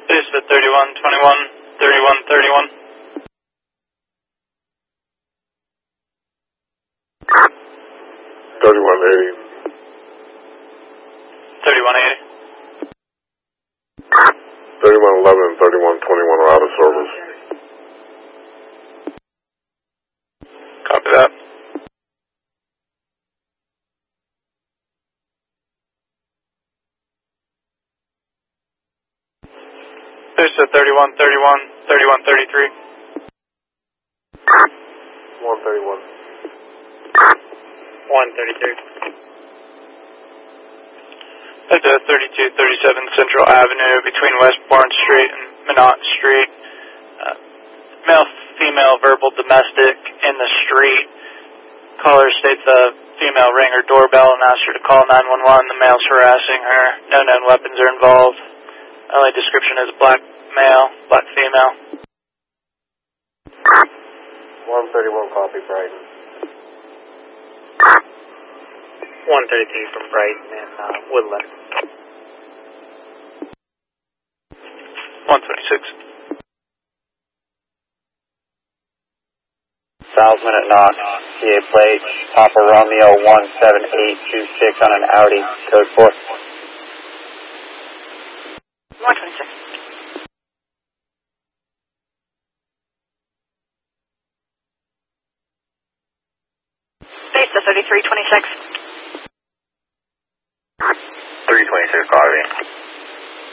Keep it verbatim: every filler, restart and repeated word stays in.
Base at thirty-one twenty-one, thirty-one thirty-one. thirty-one eighty. thirty-one eighty. thirty-one eleven and thirty-one twenty-one are out of service. Copy that. Base at thirty-one thirty-one, thirty-one thirty-three. one thirty-one. one thirty-three. At the thirty-two thirty-seven Central Avenue between Westbourne Street and Minot Street. Uh, male, female, verbal, domestic in the street. Caller states a female rang her doorbell and asked her to call nine one one. The male's harassing her. No known weapons are involved. Only description is black male, black female. one thirty-one copy, Brighton. one thirty-three from Brighton and uh, Woodland. one twenty-six. Salesman at Knox, P A plate, Papa Romeo one seven eight two six on an Audi, code four. one twenty-six. Base to thirty-three twenty-six. three twenty-six, copy.